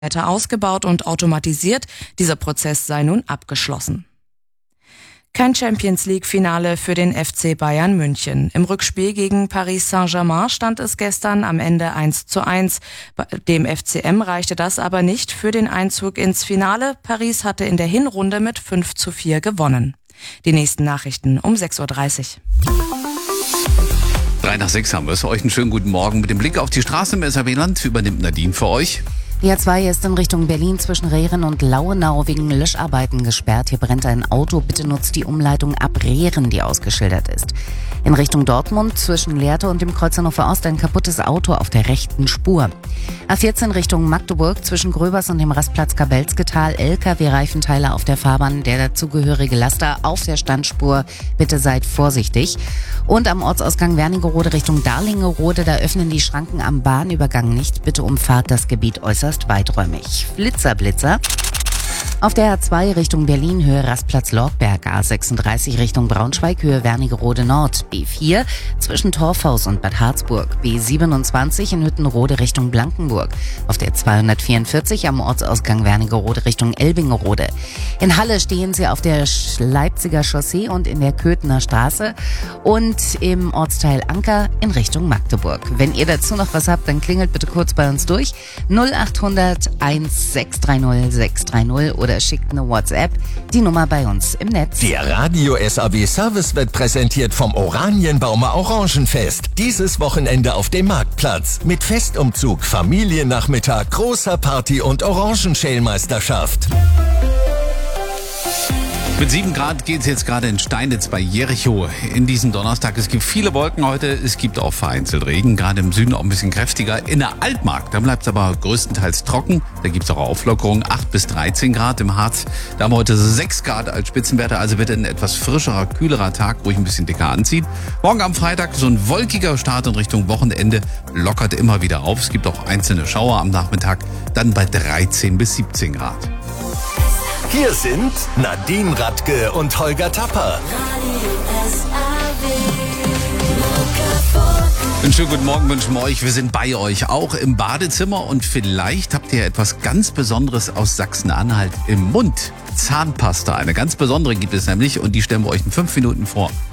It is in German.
weiter ausgebaut und automatisiert. Dieser Prozess sei nun abgeschlossen. Kein Champions-League-Finale für den FC Bayern München. Im Rückspiel gegen Paris Saint-Germain stand es gestern am Ende 1:1. Dem FCM reichte das aber nicht für den Einzug ins Finale. Paris hatte in der Hinrunde mit 5:4 gewonnen. Die nächsten Nachrichten um 6:30 Uhr. 5:55 haben wir es. Euch einen schönen guten Morgen. Mit dem Blick auf die Straße im SRW-Land übernimmt Nadine für euch. Die A2 ist in Richtung Berlin zwischen Rehren und Lauenau wegen Löscharbeiten gesperrt. Hier brennt ein Auto. Bitte nutzt die Umleitung ab Rehren, die ausgeschildert ist. In Richtung Dortmund zwischen Lehrte und dem Kreuz Hannover Ost ein kaputtes Auto auf der rechten Spur. A14 Richtung Magdeburg zwischen Gröbers und dem Rastplatz Kabelsketal. LKW-Reifenteile auf der Fahrbahn. Der dazugehörige Laster auf der Standspur. Bitte seid vorsichtig. Und am Ortsausgang Wernigerode Richtung Darlingerode, da öffnen die Schranken am Bahnübergang nicht. Bitte umfahrt das Gebiet äußerst weiträumig. Blitzer. Auf der A2 Richtung Berlin, Höhe Rastplatz Lorberg, A36 Richtung Braunschweig, Höhe Wernigerode Nord, B4 zwischen Torfhaus und Bad Harzburg, B27 in Hüttenrode Richtung Blankenburg, auf der 244 am Ortsausgang Wernigerode Richtung Elbingerode. In Halle stehen Sie auf der Leipziger Chaussee und in der Köthener Straße und im Ortsteil Anker in Richtung Magdeburg. Wenn ihr dazu noch was habt, dann klingelt bitte kurz bei uns durch 0800 1630 630 oder schickt eine WhatsApp, die Nummer bei uns im Netz. Der Radio SAW Service wird präsentiert vom Oranienbaumer Orangenfest. Dieses Wochenende auf dem Marktplatz. Mit Festumzug, Familiennachmittag, großer Party und Orangenschälmeisterschaft. Mit 7 Grad geht es jetzt gerade in Steinitz bei Jericho in diesen Donnerstag. Es gibt viele Wolken heute, es gibt auch vereinzelt Regen, gerade im Süden auch ein bisschen kräftiger. In der Altmark, da bleibt es aber größtenteils trocken, da gibt es auch Auflockerungen, 8 bis 13 Grad im Harz. Da haben wir heute 6 Grad als Spitzenwerte, also wird ein etwas frischerer, kühlerer Tag, ruhig ein bisschen dicker anziehen. Morgen am Freitag so ein wolkiger Start in Richtung Wochenende, lockert immer wieder auf. Es gibt auch einzelne Schauer am Nachmittag, dann bei 13 bis 17 Grad. Hier sind Nadine Radke und Holger Tapper. Einen schönen guten Morgen wünschen wir euch. Wir sind bei euch, auch im Badezimmer. Und vielleicht habt ihr etwas ganz Besonderes aus Sachsen-Anhalt im Mund. Zahnpasta, eine ganz besondere gibt es nämlich. Und die stellen wir euch in 5 Minuten vor.